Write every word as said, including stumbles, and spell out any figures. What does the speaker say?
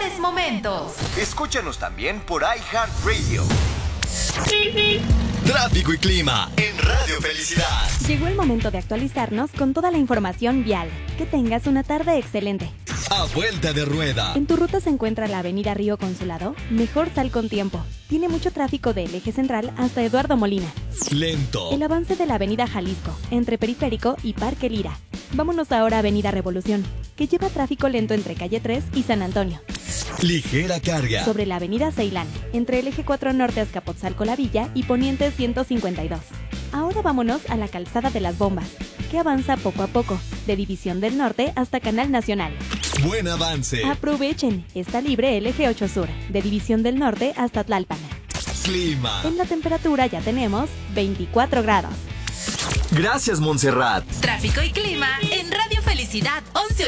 mejores momentos. Escúchanos también por iHeartRadio. Tráfico y clima en Radio Felicidad. Llegó el momento de actualizarnos con toda la información vial. Que tengas una tarde excelente. A vuelta de rueda. ¿En tu ruta se encuentra la avenida Río Consulado? Mejor sal con tiempo. Tiene mucho tráfico del eje central hasta Eduardo Molina. Lento. El avance de la avenida Jalisco, entre Periférico y Parque Lira. Vámonos ahora a avenida Revolución, que lleva tráfico lento entre Calle tres y San Antonio. Ligera carga. Sobre la avenida Ceilán, entre el eje cuatro norte Azcapotzalco La Villa y Poniente ciento cincuenta y dos. Ahora vámonos a la calzada de las Bombas, que avanza poco a poco, de División del Norte hasta Canal Nacional. Buen avance. Aprovechen, está libre el eje ocho sur, de División del Norte hasta Tlalpan. Clima. En la temperatura ya tenemos veinticuatro grados. Gracias, Montserrat. Tráfico y clima en Radio Felicidad once